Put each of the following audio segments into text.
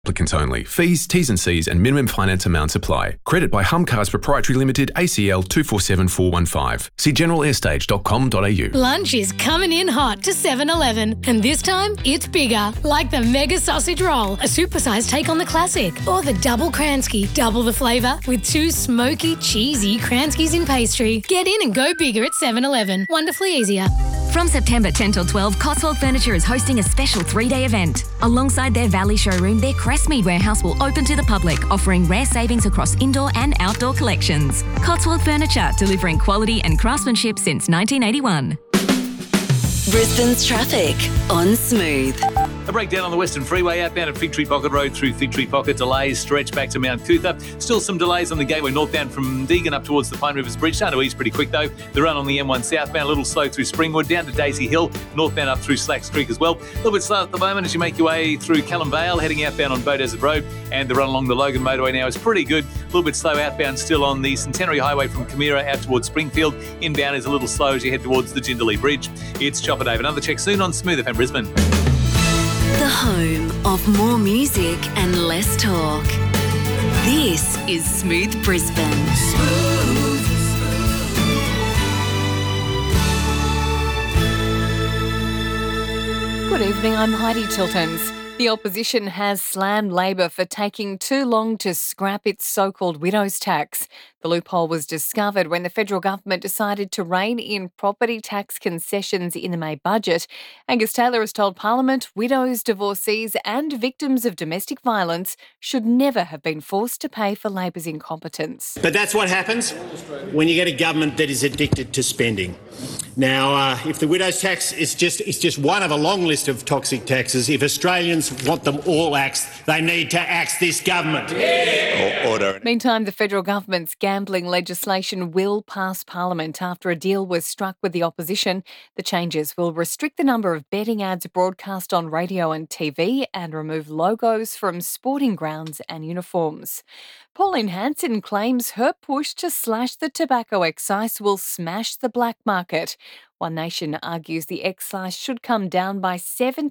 Applicants only. Fees, T's and C's and minimum finance amounts apply. Credit by Humcars Proprietary Limited, ACL 247415. See generalair.com.au. Lunch is coming in hot to 7-Eleven, and this time it's bigger, like the Mega Sausage Roll, a supersized take on the classic, or the Double Kransky, double the flavour with 2 smoky, cheesy Kranskys in pastry. Get in and go bigger at 7-Eleven. Wonderfully easier. From September 10 till 12, Cotswold Furniture is hosting a special 3-day event. Alongside their Valley showroom, their Crestmead warehouse will open to the public, offering rare savings across indoor and outdoor collections. Cotswold Furniture, delivering quality and craftsmanship since 1981. Brisbane's traffic on Smooth. A breakdown on the Western Freeway outbound at Fig Tree Pocket Road through Fig Tree Pocket. Delays stretch back to Mount Cootha. Still some delays on the Gateway northbound from Deagon up towards the Pine Rivers Bridge. Starting to ease pretty quick though. The run on the M1 southbound a little slow through Springwood down to Daisy Hill. Northbound up through Slacks Creek as well. A little bit slow at the moment as you make your way through Callum Vale, heading outbound on Bow Desert Road. And the run along the Logan Motorway now is pretty good. A little bit slow outbound still on the Centenary Highway from Camira out towards Springfield. Inbound is a little slow as you head towards the Jindalee Bridge. It's Chopper Dave. Another check soon on Smooth FM Brisbane. The home of more music and less talk. This is Smooth Brisbane. Good evening, I'm Heidi Tiltons. The opposition has slammed Labor for taking too long to scrap its so-called widows tax. The loophole was discovered when the federal government decided to rein in property tax concessions in the May budget. Angus Taylor has told Parliament widows, divorcees and victims of domestic violence should never have been forced to pay for Labor's incompetence. But that's what happens when you get a government that is addicted to spending. Now, if the widows tax is just one of a long list of toxic taxes, if Australians want them all axed, they need to axe this government. Order. Meantime, the federal government's gambling legislation will pass Parliament after a deal was struck with the opposition. The changes will restrict the number of betting ads broadcast on radio and TV and remove logos from sporting grounds and uniforms. Pauline Hanson claims her push to slash the tobacco excise will smash the black market. One Nation argues the excise should come down by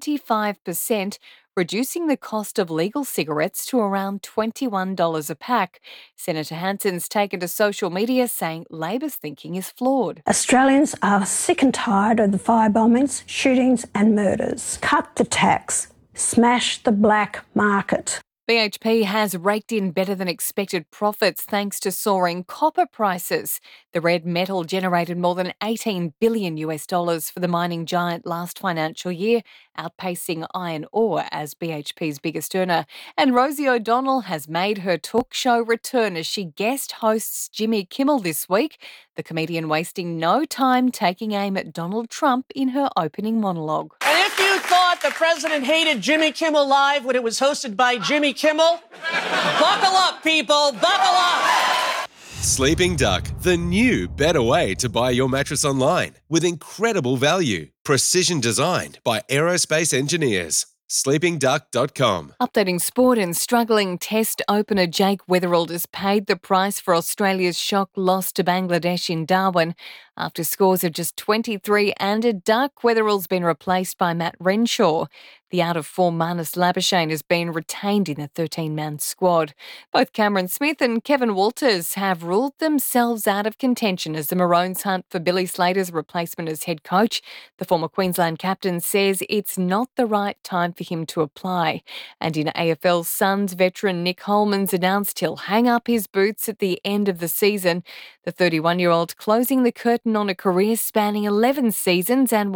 75%, reducing the cost of legal cigarettes to around $21 a pack. Senator Hanson's taken to social media saying Labor's thinking is flawed. Australians are sick and tired of the fire bombings, shootings and murders. Cut the tax. Smash the black market. BHP has raked in better than expected profits thanks to soaring copper prices. The red metal generated more than $18 billion for the mining giant last financial year, outpacing iron ore as BHP's biggest earner. And Rosie O'Donnell has made her talk show return as she guest hosts Jimmy Kimmel this week, the comedian wasting no time taking aim at Donald Trump in her opening monologue. And if you thought the president hated Jimmy Kimmel Live when it was hosted by Jimmy Kimmel, buckle up, people, buckle up. Sleeping Duck, the new, better way to buy your mattress online with incredible value. Precision designed by aerospace engineers. sleepingduck.com. Updating sport, and struggling Test opener Jake Weatherald has paid the price for Australia's shock loss to Bangladesh in Darwin. After scores of just 23 and a duck, Weatherald's been replaced by Matt Renshaw. The out-of-form Marnus Labuschagne has been retained in the 13-man squad. Both Cameron Smith and Kevin Walters have ruled themselves out of contention as the Maroons hunt for Billy Slater's replacement as head coach. The former Queensland captain says it's not the right time for him to apply. And in AFL, Suns veteran Nick Holman's announced he'll hang up his boots at the end of the season. The 31-year-old closing the curtain on a career spanning 11 seasons and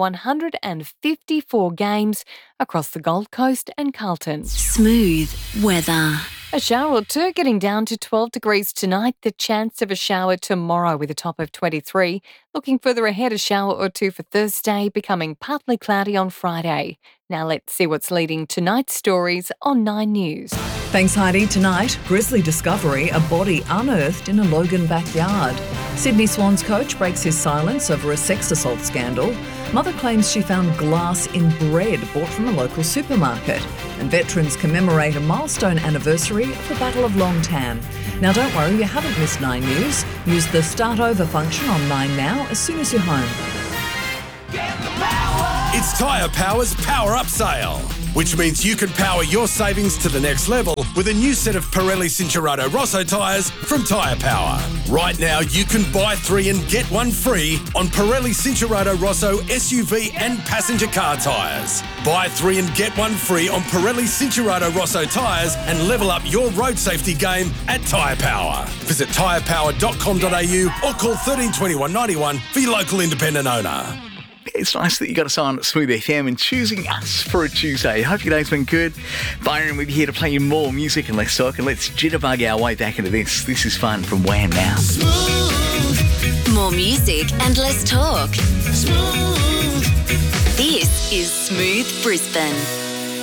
154 games across the Gold Coast and Carlton. Smooth weather. A shower or two, getting down to 12 degrees tonight. The chance of a shower tomorrow with a top of 23. Looking further ahead, a shower or two for Thursday, becoming partly cloudy on Friday. Now let's see what's leading tonight's stories on 9 News. Thanks, Heidi. Tonight, grisly discovery, a body unearthed in a Logan backyard. Sydney Swans coach breaks his silence over a sex assault scandal. Mother claims she found glass in bread bought from a local supermarket. And veterans commemorate a milestone anniversary of the Battle of Long Tan. Now don't worry, you haven't missed 9 News. Use the Start Over function on 9 Now as soon as you're home. It's Tyre Power's Power Up Sale. which means you can power your savings to the next level with a new set of Pirelli Cinturato Rosso tyres from Tyre Power. Right now, you can buy 3 and get 1 free on Pirelli Cinturato Rosso SUV and passenger car tyres. Buy 3 and get 1 free on Pirelli Cinturato Rosso tyres and level up your road safety game at Tyre Power. Visit tyrepower.com.au or call 13 21 91 for your local independent owner. It's nice that you got us on at Smooth FM and choosing us for a Tuesday. Hope your day's been good. Byron with you here to play you more music and less talk, and let's jitterbug our way back into this. This is fun from Wham Now. Smooth. More music and less talk. Smooth. This is Smooth Brisbane.